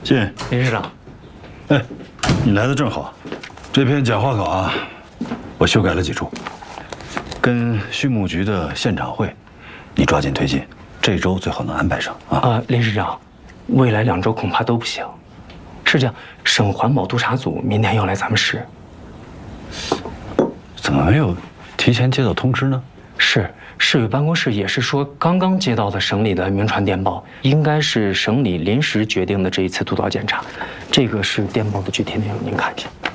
进。 林市长， 哎，你来的正好。这篇讲话稿啊，我修改了几处，跟畜牧局的现场会，你抓紧推进，这周最好能安排上啊。 林市长，未来2周恐怕都不行。是这样，省环保督察组明天要来咱们市。 怎么没有提前接到通知呢？ 市委办公室也是说，刚刚接到的省里的明传电报，应该是省里临时决定的这一次督导检查。这个是电报的具体内容，您看一下。